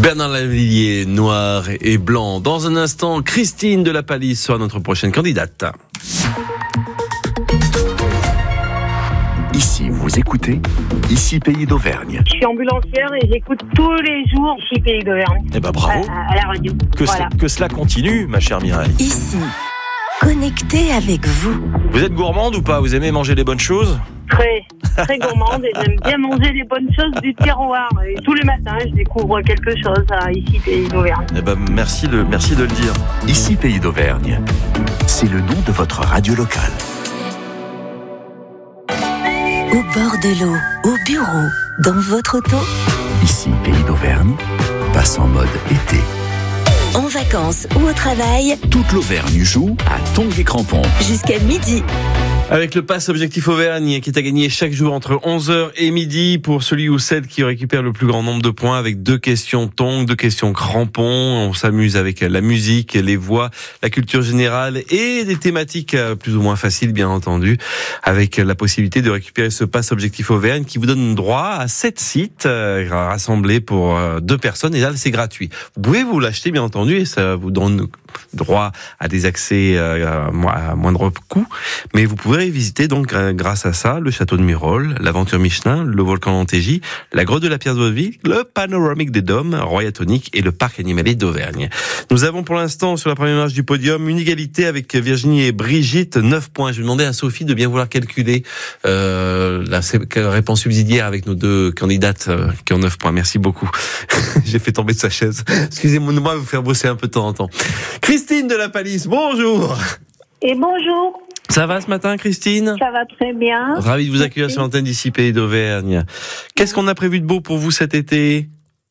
Bernard Lavilliers, noir et blanc. Dans un instant, Christine de la Palisse sera notre prochaine candidate. Ici, vous écoutez Ici Pays d'Auvergne. Je suis ambulancière et j'écoute tous les jours Ici Pays d'Auvergne. Eh ben bravo. À la radio. Que cela continue, ma chère Mireille. Ici, connecté avec vous. Vous êtes gourmande ou pas? Vous aimez manger les bonnes choses? Très gourmande et j'aime bien manger les bonnes choses du terroir. Et tous les matins, je découvre quelque chose à Ici Pays d'Auvergne. Eh ben merci de le dire. Ici Pays d'Auvergne. C'est le nom de votre radio locale. Au bord de l'eau, au bureau, dans votre auto. Ici Pays d'Auvergne passe en mode été. En vacances ou au travail. Toute l'Auvergne joue à Tongs et Crampons. Jusqu'à midi. Avec le pass Objectif Auvergne qui est à gagner chaque jour entre 11h et midi pour celui ou celle qui récupère le plus grand nombre de points avec 2 questions tongs, 2 questions crampons. On s'amuse avec la musique, les voix, la culture générale et des thématiques plus ou moins faciles bien entendu, avec la possibilité de récupérer ce pass Objectif Auvergne qui vous donne droit à 7 sites rassemblés pour 2 personnes et là c'est gratuit. Vous pouvez vous l'acheter bien entendu et ça vous donne droit à des accès à moindre coût, mais vous pourrez visiter donc grâce à ça le château de Murol, l'aventure Michelin, le volcan d'Antégy, la grotte de la Pierre de Vaudeville, le panoramique des Dômes, Royatonique et le parc animalier d'Auvergne. Nous avons pour l'instant sur la première marche du podium une égalité avec Virginie et Brigitte, 9 points. Je vais demander à Sophie de bien vouloir calculer la réponse subsidiaire avec nos 2 candidates qui ont 9 points. Merci beaucoup. J'ai fait tomber de sa chaise. Excusez-moi de vous faire bosser un peu de temps en temps. Christine de la Palisse, bonjour. Et bonjour. Ça va ce matin, Christine? Ça va très bien. Ravi de vous accueillir sur l'antenne d'Ici Pays d'Auvergne. Qu'est-ce qu'on a prévu de beau pour vous cet été?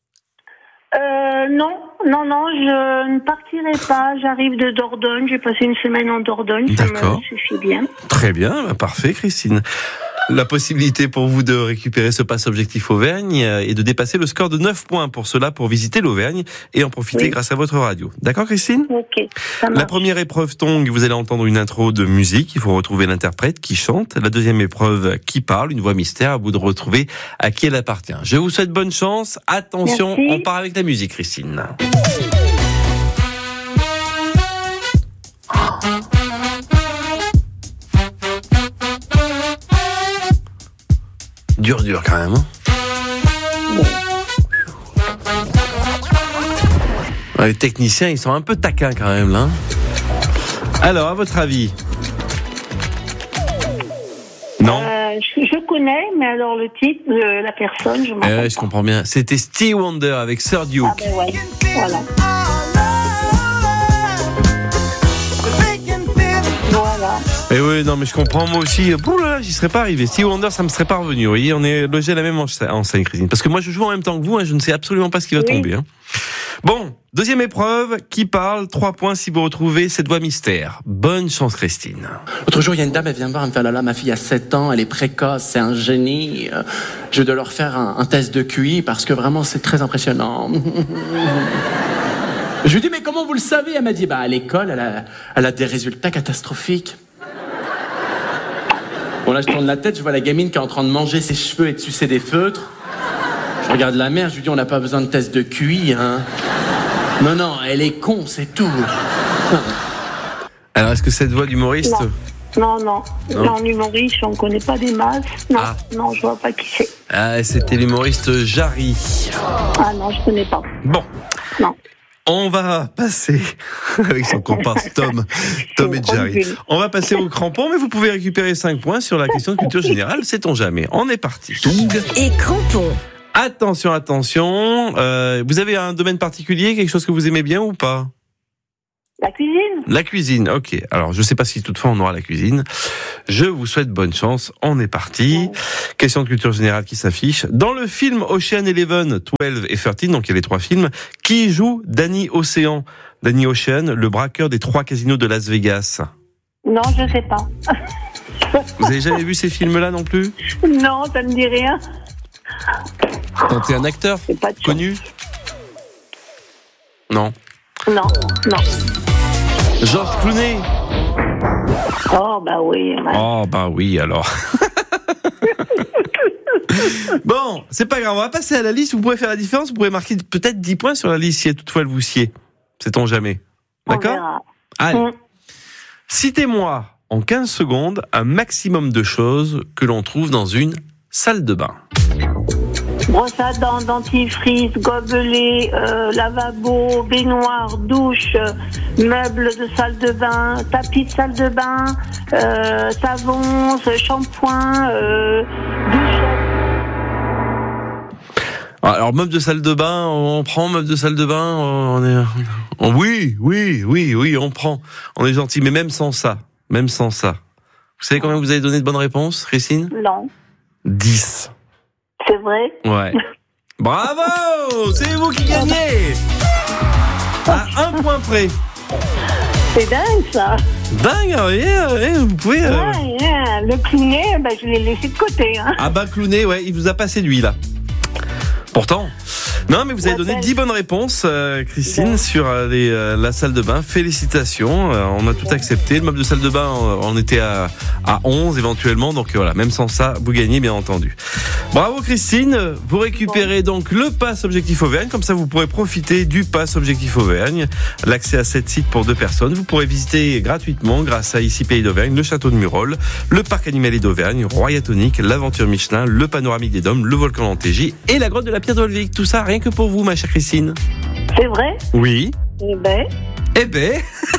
Non, je ne partirai pas. J'arrive de Dordogne. J'ai passé une semaine en Dordogne. D'accord. Ça me suffit bien. Très bien, parfait, Christine. La possibilité pour vous de récupérer ce pass Objectif Auvergne et de dépasser le score de 9 points pour cela, pour visiter l'Auvergne et en profiter grâce à votre radio. D'accord, Christine? Ok, ça marche. La première épreuve tongue, vous allez entendre une intro de musique. Il faut retrouver l'interprète qui chante. La deuxième épreuve qui parle, une voix mystère. À vous de retrouver à qui elle appartient. Je vous souhaite bonne chance. Attention, merci. On part avec la musique, Christine. Dur quand même. Les techniciens, ils sont un peu taquins quand même là. Alors, à votre avis? Non. Je connais, mais alors le titre, la personne, je m'en rappelle Je comprends bien. C'était Stevie Wonder avec Sir Duke. Ah ben ouais, voilà. Voilà. Et oui, non, mais je comprends, moi aussi. Là, j'y serais pas arrivé. Stevie Wonder, ça me serait pas revenu. Vous voyez, on est logé à la même enseigne, Christine. Parce que moi, je joue en même temps que vous, je ne sais absolument pas ce qui va tomber. Bon, deuxième épreuve, qui parle, 3 points si vous retrouvez cette voix mystère. Bonne chance, Christine. L'autre jour, il y a une dame, elle vient me voir, elle me fait, là, ma fille a 7 ans, elle est précoce, c'est un génie. Je dois leur faire un test de QI parce que vraiment, c'est très impressionnant. Je lui dis, mais comment vous le savez? Elle m'a dit, à l'école, elle a des résultats catastrophiques. Bon, là, je tourne la tête, je vois la gamine qui est en train de manger ses cheveux et de sucer des feutres. Je regarde la mère, je lui dis, on n'a pas besoin de test de QI, hein. Non, elle est con, c'est tout. Alors, est-ce que cette voix d'humoriste... Non. En humoriste, on ne connaît pas des masses. Non, je vois pas qui c'est. Ah, c'était l'humoriste Jarry. Ah non, je connais pas. Bon. Non. On va passer avec son comparse Tom et Jarry. On va passer au crampon, mais vous pouvez récupérer 5 points sur la question de culture générale, sait-on jamais. On est parti. Tongs Et crampons. Attention. Vous avez un domaine particulier, quelque chose que vous aimez bien ou pas? La cuisine? La cuisine, ok. Alors, je ne sais pas si toutefois on aura la cuisine. Je vous souhaite bonne chance. On est parti. Question de culture générale qui s'affiche. Dans le film Ocean 11, 12 et 13, donc il y a les 3 films, qui joue Danny Ocean? Danny Ocean, le braqueur des 3 casinos de Las Vegas. Non, je sais pas. Vous avez jamais vu ces films-là non plus? Non, ça me dit rien. T'es un acteur connu? Non. Non. George Clooney. Oh, bah oui. Oh, bah oui, alors. Bon, c'est pas grave, on va passer à la liste. Vous pourrez faire la différence, vous pourrez marquer peut-être 10 points sur la liste si toutefois vous sied. Sait-on jamais. D'accord ? Allez. Citez-moi en 15 secondes un maximum de choses que l'on trouve dans une salle de bain. Brosse à dents, dentifrice, gobelet, lavabo, baignoire, douche, meubles de salle de bain, tapis de salle de bain, savon, shampoing, douche. Alors, meubles de salle de bain, on prend meubles de salle de bain, oui, on prend. On est gentil, mais même sans ça. Vous savez combien vous avez donné de bonnes réponses, Christine ? Non. 10. C'est vrai ? Ouais. Bravo ! C'est vous qui gagnez ! À 1 point près. C'est dingue, ça. Dingue, vous pouvez... Le clownet, je l'ai laissé de côté. Hein. Ah bah, clownet, ouais, il vous a pas séduit, là. Pourtant... Non, mais vous avez donné 10 bonnes réponses, Christine, sur la salle de bain. Félicitations, on a tout accepté. Le meuble de salle de bain, on était à 11 éventuellement. Donc voilà, même sans ça, vous gagnez, bien entendu. Bravo, Christine. Vous récupérez donc le pass Objectif Auvergne. Comme ça, vous pourrez profiter du pass Objectif Auvergne. L'accès à 7 sites pour 2 personnes. Vous pourrez visiter gratuitement, grâce à Ici Pays d'Auvergne, le château de Murol, le parc animalier d'Auvergne, Royatonique, l'aventure Michelin, le panoramique des Dômes, le volcan d'Antégy et la grotte de la Pierre de Volvic. Tout ça, rien que pour vous, ma chère Christine. C'est vrai ? Oui. Eh ben.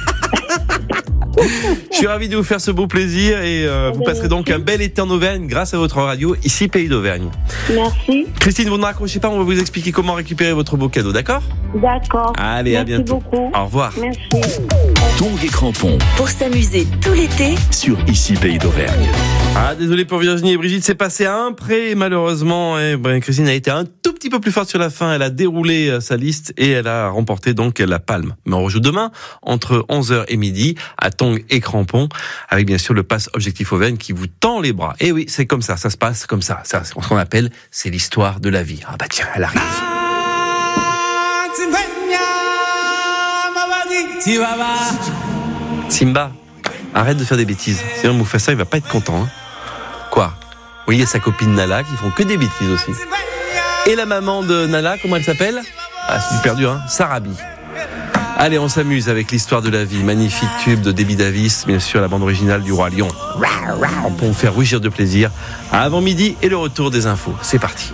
Je suis ravi de vous faire ce beau plaisir et vous passerez donc un bel été en Auvergne grâce à votre radio, Ici Pays d'Auvergne. Merci. Christine, vous ne raccrochez pas, on va vous expliquer comment récupérer votre beau cadeau, d'accord ? D'accord. Allez, merci à bientôt. Beaucoup. Au revoir. Merci. Tongs et crampons Pour s'amuser tout l'été sur Ici Pays d'Auvergne. Ah, désolé pour Virginie et Brigitte, c'est passé à un près, malheureusement. Christine a été un tout petit peu plus forte sur la fin. Elle a déroulé sa liste et elle a remporté donc la palme. Mais on rejoue demain entre 11h et midi à Tongs et crampons avec bien sûr le pass Objectif Auvergne qui vous tend les bras. Et oui, c'est comme ça se passe comme ça. Ça, c'est ce qu'on appelle, c'est l'histoire de la vie. Ah bah tiens, elle arrive. Simba, arrête de faire des bêtises. Sinon Mufasa, il va pas être content. Hein. Quoi ? Oui, il y a sa copine Nala qui font que des bêtises aussi. Et la maman de Nala, comment elle s'appelle ? Ah, c'est super dur, hein. Sarabi. Allez, on s'amuse avec l'histoire de la vie. Magnifique tube de Debbie Davis, bien sûr, la bande originale du Roi Lion. Pour vous faire rougir de plaisir. Avant midi et le retour des infos. C'est parti.